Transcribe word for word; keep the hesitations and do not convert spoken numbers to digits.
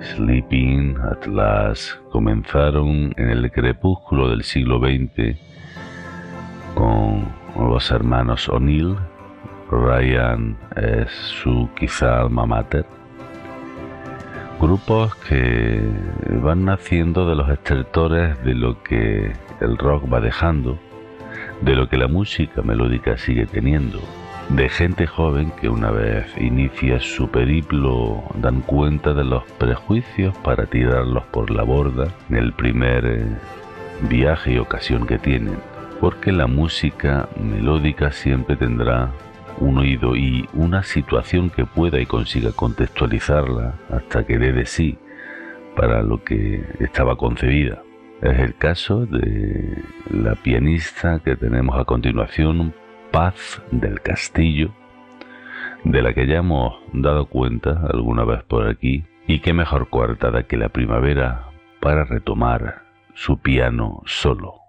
Sleeping at Last comenzaron en el crepúsculo del siglo veinte con los hermanos O'Neill. Ryan es su quizá alma mater. Grupos que van naciendo de los estertores de lo que el rock va dejando, de lo que la música melódica sigue teniendo, de gente joven que una vez inicia su periplo dan cuenta de los prejuicios para tirarlos por la borda en el primer eh, viaje y ocasión que tienen, porque la música melódica siempre tendrá un oído y una situación que pueda y consiga contextualizarla hasta que dé de sí para lo que estaba concebida. Es el caso de la pianista que tenemos a continuación, Paz del Castillo, de la que ya hemos dado cuenta alguna vez por aquí, y qué mejor coartada que la primavera para retomar su piano solo.